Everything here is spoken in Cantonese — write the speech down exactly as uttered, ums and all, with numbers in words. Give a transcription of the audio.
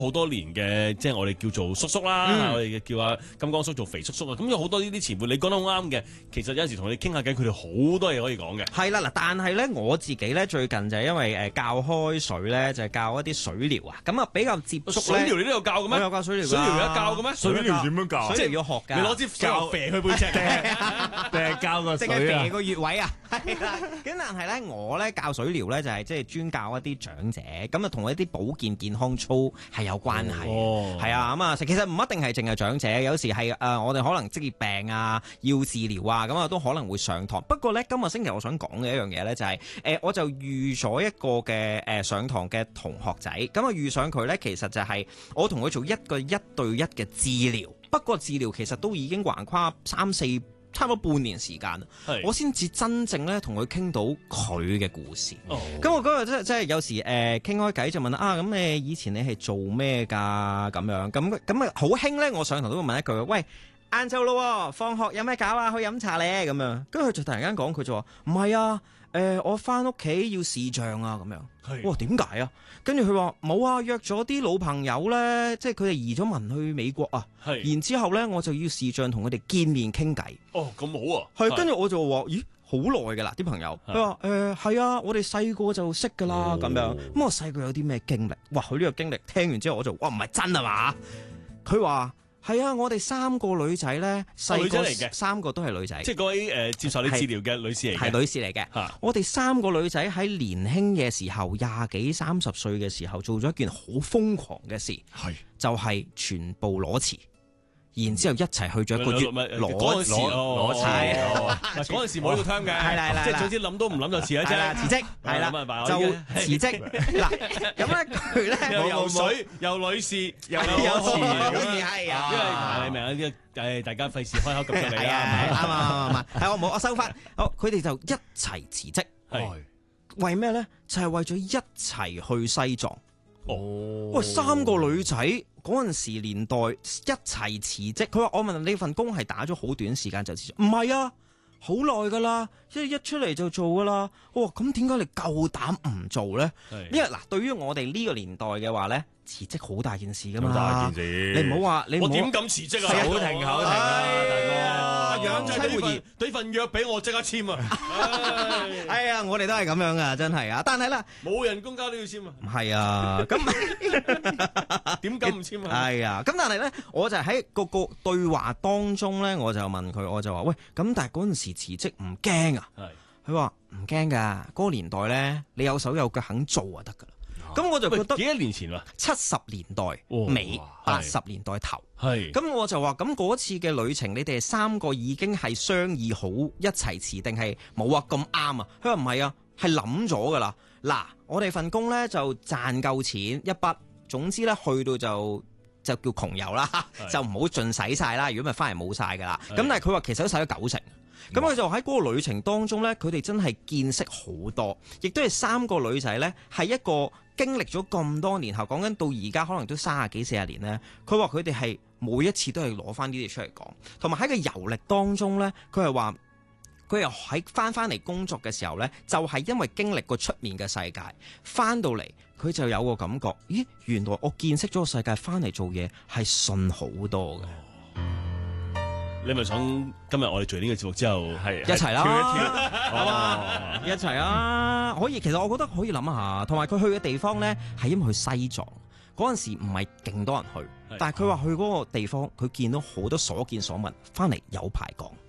好多年嘅，即係我哋叫做叔叔啦，嗯、我哋叫阿金剛叔做肥叔叔啊。咁有好多呢啲前輩，你講得好啱嘅。其實有陣時同你傾下偈，佢哋好多嘢可以講嘅。 係啦，嗱，但係咧我自己咧最近就係因為誒教開水咧，就係、是、教一啲水療啊，咁啊比較接觸水療你都有教嘅咩？ 我有教水療， 水療有得教嘅咩？ 水療點樣教？ 水療要學㗎。 你攞支水喉射佢背脊， 定係教個水啊？ 定係射個穴位啊？係啦。咁但係咧，我咧教水療咧就係即係專教一啲長者，咁啊同一啲保健健康操係有關係。 哦， 係啊，咁啊，其實唔一定係淨係長者，有時係誒、呃、我哋可能職業病啊，要治療啊，咁啊都可能會上堂。不過咧，今個星期我想講嘅一樣嘢咧就係、是、誒、呃，我就遇咗一個嘅誒、呃、上堂嘅同學仔，咁啊遇上佢咧，其實就係我同佢做一個一對一嘅治療。不過治療其實都已經橫跨三四。差唔多半年時間，我先至真正咧同佢傾到佢嘅故事。咁、oh. 我嗰日即係即係有時誒傾開偈就問啊，咁誒以前你係做咩㗎？咁樣咁咁啊好興咧，我上堂都會問一句，喂，晏晝咯，放學有咩搞啊？去飲茶咧咁樣。跟住佢就突然間講，佢就話唔係啊。誒、呃，我翻屋企要視像啊，咁樣。係。哇，點解啊？跟住佢話冇啊，約咗啲老朋友咧，即係佢哋移咗民去美國啊。係。然之後咧，我就要視像同佢哋見面傾偈。 哦，咁好啊。係。跟住我就話，咦，好耐噶啦，啲朋友。佢話誒，係、呃、啊，我哋細個就識噶啦，咁、哦、樣。咁我細個有啲咩經歷？哇，佢呢個經歷聽完之後，我就哇，唔係真啊嘛。佢話。係啊，我哋三個女仔咧，細個嚟嘅，三個都係女仔， 即係嗰位誒、呃、接受你治療嘅女士嚟嘅， 係女士嚟嘅。我哋三個女仔喺年輕嘅時候，廿幾三十歲嘅時候，做咗一件好瘋狂嘅事，係就係、是、全部裸辭。然之後一齊去咗一個月攞攞辭，攞辭。嗰陣時冇呢個 term 嘅， 係啦， 即係總之諗都唔諗就辭咗啫。 辭職係啦，就辭職。嗱，咁咧佢咧又游水，又女士，又有辭， 係啊。 因為你明啊？啲誒大家費事開口咁出嚟啦， 啱啱啱啱。係我冇，我收翻。好，佢哋就一齊辭職。係為咩咧？就係為咗一齊去西藏。哦，喂，三個女仔嗰陣時年代一齊辭職，佢話我問你份工係打咗好短時間就辭職，唔係啊，好耐噶啦，一一出嚟就做噶啦。哇，咁點解你夠膽唔做咧？因為嗱，對於我哋呢個年代嘅話咧，辭職好大件事噶嘛， 大件事， 你唔好話你唔好， 我點敢辭職啊？ 口停口停啊，大哥。 養妻活兒， 對份約俾我即刻簽啊！ 哎呀，我哋都係咁樣啊，真係啊！但係咧， 冇人工加都要簽啊！ 係啊，咁點敢唔簽啊？ 係啊，咁但係咧，我就喺個個對話當中咧，我就問佢，我就話喂，咁但係嗰陣時辭職唔驚啊？係，佢話唔驚噶，嗰、嗰個年代咧，你有手有腳肯做就得噶啦。咁我就覺得幾多年前啊？ 七十年代尾，八十年代頭。係。咁我就話：咁嗰次嘅旅程，你哋三個已經係商議好一齊辭定係冇啊？咁啱啊！佢話唔係啊，係諗咗噶啦。嗱，我哋份工咧就賺夠錢一筆，總之咧去到就就叫窮遊啦，就唔好盡使晒啦。如果咪翻嚟冇晒噶啦。咁但係佢話其實都使咗九成。咁佢就喺嗰個旅程當中咧，佢哋真係見識好多，亦都係三個女仔咧，係一個經歷咗咁多年後，講緊到而家可能都三十幾四十年咧。佢話佢哋係每一次都係攞翻呢啲出嚟講，同埋喺個遊歷當中咧，佢係話佢又喺翻翻嚟工作嘅時候咧，就係因為經歷過出面嘅世界，翻到嚟佢就有個感覺，咦，原來我見識咗個世界，翻嚟做嘢係順好多嘅。 你咪想今日我哋做呢個節目之後係一齊啦， 跳一跳， 哦、一齊啊！可以，其實我覺得可以諗下，同埋佢去嘅地方咧，係因為去西藏嗰陣時唔係勁多人去，但係佢話去嗰個地方，佢見到好多所見所聞，翻嚟有排講。